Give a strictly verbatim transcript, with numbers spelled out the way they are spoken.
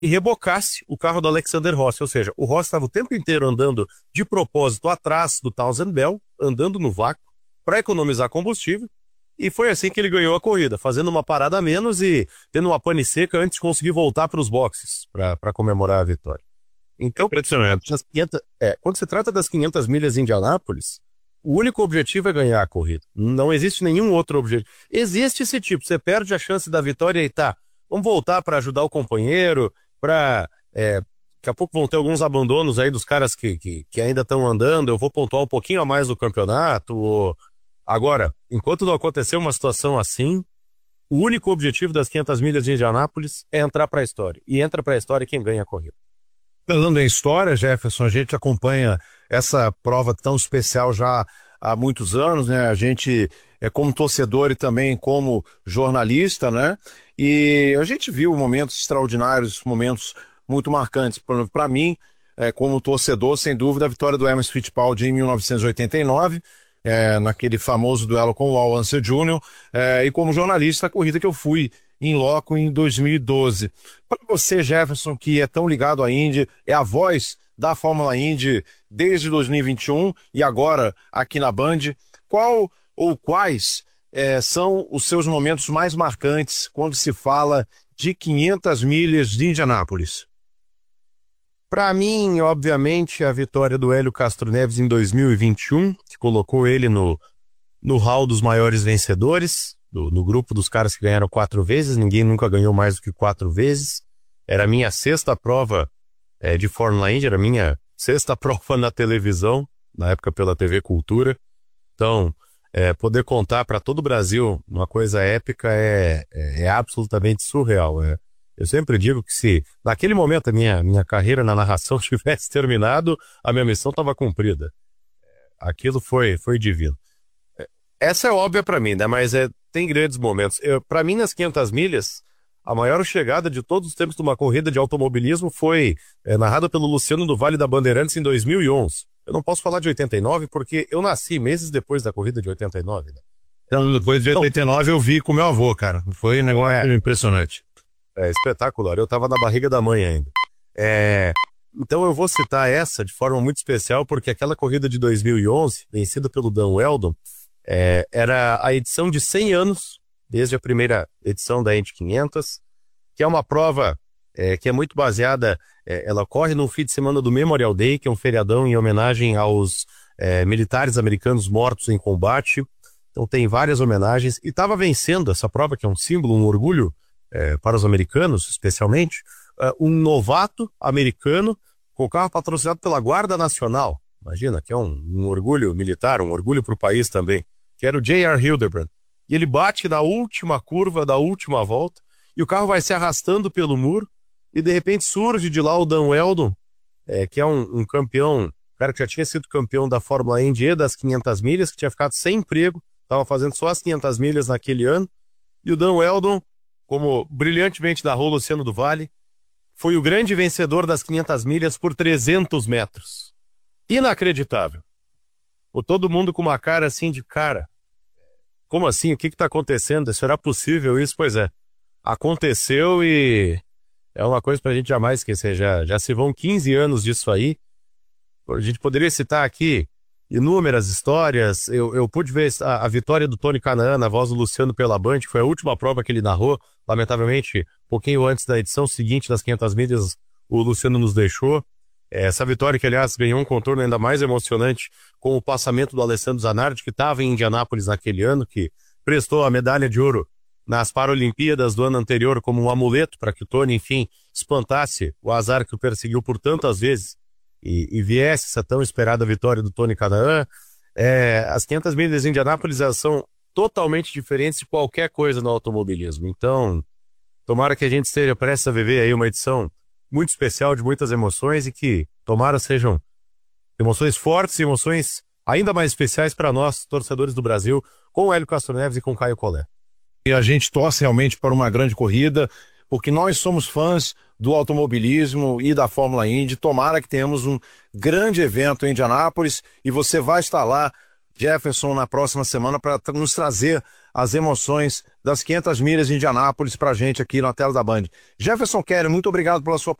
e rebocasse o carro do Alexander Rossi. Ou seja, o Rossi estava o tempo inteiro andando de propósito atrás do Townsend Bell, andando no vácuo, para economizar combustível. E foi assim que ele ganhou a corrida, fazendo uma parada a menos e tendo uma pane seca antes de conseguir voltar para os boxes, para comemorar a vitória. Então, das quinhentas, é, quando se trata das quinhentas milhas em Indianápolis, o único objetivo é ganhar a corrida. Não existe nenhum outro objetivo. Existe esse tipo, você perde a chance da vitória e tá, vamos voltar para ajudar o companheiro, para... É, daqui a pouco vão ter alguns abandonos aí dos caras que, que, que ainda estão andando, eu vou pontuar um pouquinho a mais no campeonato. Ou... Agora, enquanto não acontecer uma situação assim, o único objetivo das quinhentas milhas de Indianápolis é entrar para a história. E entra para a história quem ganha a corrida. Falando em história, Jefferson, a gente acompanha essa prova tão especial já há muitos anos, né? A gente é como torcedor e também como jornalista, né? E a gente viu momentos extraordinários, momentos muito marcantes. Para mim, é, como torcedor, sem dúvida, a vitória do Emerson Fittipaldi em mil novecentos e oitenta e nove, é, naquele famoso duelo com o Al Unser Júnior, é, e como jornalista, a corrida que eu fui em loco em dois mil e doze. Para você, Jefferson, que é tão ligado à Indy, é a voz da Fórmula Indy desde dois mil e vinte e um e agora aqui na Band, qual ou quais é, são os seus momentos mais marcantes quando se fala de quinhentas milhas de Indianápolis? Para mim, obviamente, a vitória do Hélio Castro Neves em dois mil e vinte e um, que colocou ele no, no hall dos maiores vencedores, do, no grupo dos caras que ganharam quatro vezes. Ninguém nunca ganhou mais do que quatro vezes. Era a minha sexta prova é, de Fórmula Indy, era a minha sexta prova na televisão, na época pela T V Cultura. Então, é, poder contar para todo o Brasil uma coisa épica é, é, é absolutamente surreal. É. Eu sempre digo que se naquele momento a minha, minha carreira na narração tivesse terminado, a minha missão estava cumprida. Aquilo foi, foi divino. Essa é óbvia para mim, né? Mas é, tem grandes momentos. Para mim, nas quinhentas milhas, a maior chegada de todos os tempos de uma corrida de automobilismo foi é, narrada pelo Luciano do Vale da Bandeirantes em dois mil e onze. Eu não posso falar de oitenta e nove porque eu nasci meses depois da corrida de oitenta e nove. Né? Então, depois de oitenta e nove eu vi com meu avô, cara. Foi um negócio é, impressionante. É espetacular. Eu tava na barriga da mãe ainda. É... Então eu vou citar essa de forma muito especial porque aquela corrida de dois mil e onze, vencida pelo Dan Weldon, é... era a edição de cem anos, desde a primeira edição da Indy quinhentas, que é uma prova é, que é muito baseada, é, ela ocorre no fim de semana do Memorial Day, que é um feriadão em homenagem aos é, militares americanos mortos em combate. Então tem várias homenagens. E estava vencendo essa prova, que é um símbolo, um orgulho É, para os americanos, especialmente, uh, um novato americano com o carro patrocinado pela Guarda Nacional. Imagina, que é um, um orgulho militar, um orgulho para o país também, que era o J R Hildebrand. E ele bate na última curva da última volta, e o carro vai se arrastando pelo muro, e de repente surge de lá o Dan Weldon, é, que é um, um campeão, um cara que já tinha sido campeão da Fórmula Indy e das quinhentas milhas, que tinha ficado sem emprego, estava fazendo só as quinhentas milhas naquele ano, e o Dan Weldon, como brilhantemente narrou Luciano do Vale, foi o grande vencedor das quinhentas milhas por trezentos metros. Inacreditável. O todo mundo com uma cara assim de cara. Como assim? O que está acontecendo? Será possível isso? Pois é. Aconteceu e é uma coisa para a gente jamais esquecer. Já, já se vão quinze anos disso aí. A gente poderia citar aqui inúmeras histórias. Eu, eu pude ver a, a vitória do Tony Canaan na voz do Luciano pela Band, que foi a última prova que ele narrou. Lamentavelmente, um pouquinho antes da edição seguinte das quinhentas milhas, o Luciano nos deixou. Essa vitória que, aliás, ganhou um contorno ainda mais emocionante com o passamento do Alessandro Zanardi, que estava em Indianápolis naquele ano, que prestou a medalha de ouro nas Paralimpíadas do ano anterior como um amuleto para que o Tony, enfim, espantasse o azar que o perseguiu por tantas vezes e, e viesse essa tão esperada vitória do Tony Canaan. É, as quinhentas milhas de Indianápolis, elas são totalmente diferentes de qualquer coisa no automobilismo. Então, tomara que a gente esteja prestes a viver aí uma edição muito especial, de muitas emoções, e que, tomara, sejam emoções fortes e emoções ainda mais especiais para nós, torcedores do Brasil, com o Hélio Castro Neves e com o Caio Collet. E a gente torce realmente para uma grande corrida, porque nós somos fãs do automobilismo e da Fórmula Indy. Tomara que tenhamos um grande evento em Indianápolis e você vai estar lá Jefferson na próxima semana para nos trazer as emoções das quinhentas milhas de Indianápolis para a gente aqui na tela da Band. Jefferson Keller, muito obrigado pela sua